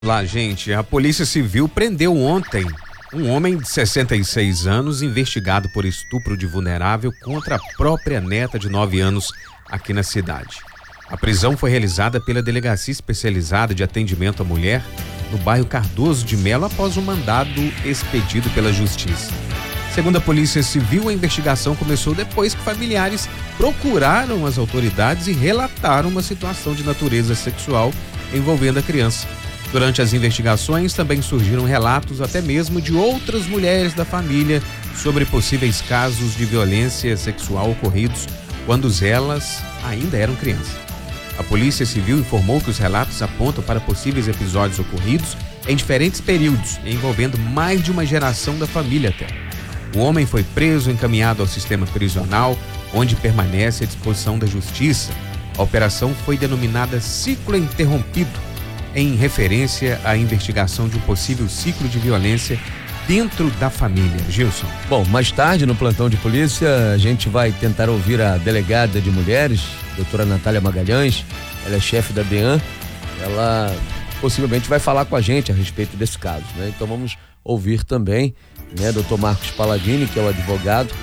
Lá, gente, a Polícia Civil prendeu ontem um homem de 66 anos investigado por estupro de vulnerável contra a própria neta de 9 anos aqui na cidade. A prisão foi realizada pela Delegacia Especializada de Atendimento à Mulher no bairro Cardoso de Melo após um mandado expedido pela Justiça. Segundo a Polícia Civil, a investigação começou depois que familiares procuraram as autoridades e relataram uma situação de natureza sexual envolvendo a criança. Durante as investigações, também surgiram relatos até mesmo de outras mulheres da família sobre possíveis casos de violência sexual ocorridos quando elas ainda eram crianças. A Polícia Civil informou que os relatos apontam para possíveis episódios ocorridos em diferentes períodos, envolvendo mais de uma geração da família até. O homem foi preso e encaminhado ao sistema prisional, onde permanece à disposição da Justiça. A operação foi denominada Ciclo Interrompido, em referência à investigação de um possível ciclo de violência dentro da família. Gilson. Bom, mais tarde no plantão de polícia a gente vai tentar ouvir a delegada de mulheres, doutora Natália Magalhães. Ela é chefe da DEAN. Ela possivelmente vai falar com a gente a respeito desse caso, né? Então vamos ouvir também, né, doutor Marcos Palladini, que é o advogado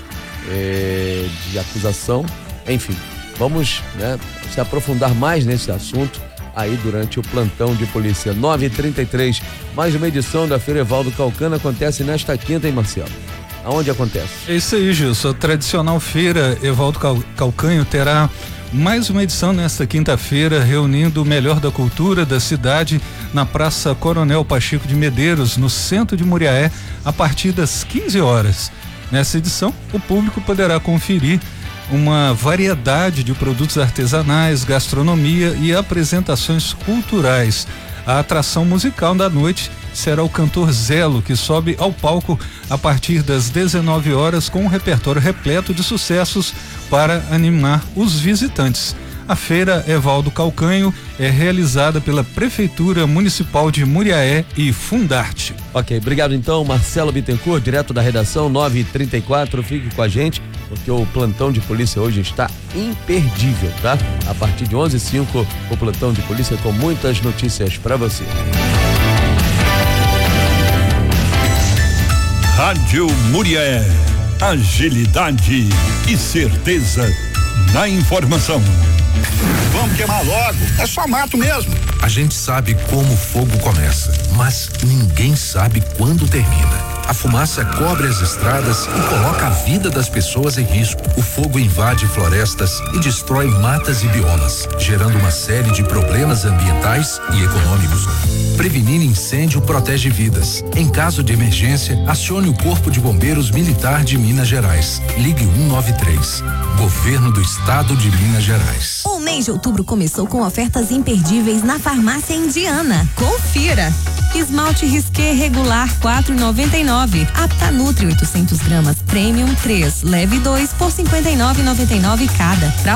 de acusação. Enfim, vamos, né, se aprofundar mais nesse assunto aí durante o plantão de polícia. 9h33, mais uma edição da Feira Evaldo Calcano acontece nesta quinta, hein, Marcelo? Aonde acontece? É isso aí, Gilson. A tradicional Feira Evaldo Calcanho terá mais uma edição nesta quinta-feira, reunindo o melhor da cultura da cidade na Praça Coronel Pacheco de Medeiros, no centro de Muriaé, a partir das 15 horas. Nessa edição, o público poderá conferir uma variedade de produtos artesanais, gastronomia e apresentações culturais. A atração musical da noite será o cantor Zelo, que sobe ao palco a partir das 19 horas com um repertório repleto de sucessos para animar os visitantes. A Feira Evaldo Calcanho é realizada pela Prefeitura Municipal de Muriaé e Fundarte. Ok, obrigado então, Marcelo Bittencourt, direto da redação. 9h34, fique com a gente, porque o plantão de polícia hoje está imperdível, tá? A partir de 11h05, o plantão de polícia com muitas notícias para você. Rádio Muriaé, agilidade e certeza na informação. Vamos queimar logo, é só mato mesmo. A gente sabe como o fogo começa, mas ninguém sabe quando termina. A fumaça cobre as estradas e coloca a vida das pessoas em risco. O fogo invade florestas e destrói matas e biomas, gerando uma série de problemas ambientais e econômicos. Prevenir incêndio protege vidas. Em caso de emergência, acione o Corpo de Bombeiros Militar de Minas Gerais. Ligue 193. Governo do Estado de Minas Gerais. O mês de outubro começou com ofertas imperdíveis na Farmácia Indiana. Confira! Esmalte Risqué regular 4,99. Aptanutri 800 gramas Premium 3, leve 2 por 59,99 cada.